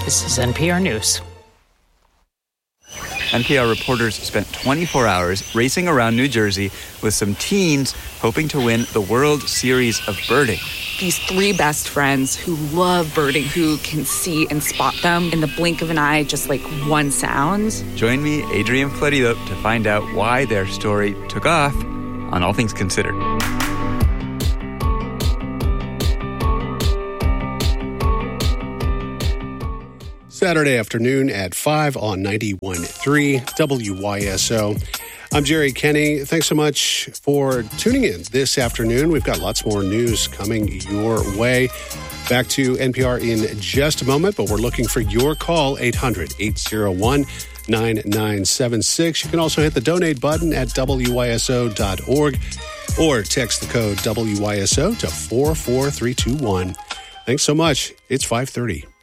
This is NPR News. NPR reporters spent 24 hours racing around New Jersey with some teens hoping to win the World Series of Birding. These three best friends who love birding, who can see and spot them in the blink of an eye, just like one sound. Join me, Adrian Florido, to find out why their story took off on All Things Considered. Saturday afternoon at 5 on 91.3 WYSO. I'm Jerry Kenny. Thanks so much for tuning in this afternoon. We've got lots more news coming your way. Back to NPR in just a moment, but we're looking for your call, 800-801-9976. You can also hit the donate button at WYSO.org or text the code WYSO to 44321. Thanks so much. It's 5:30.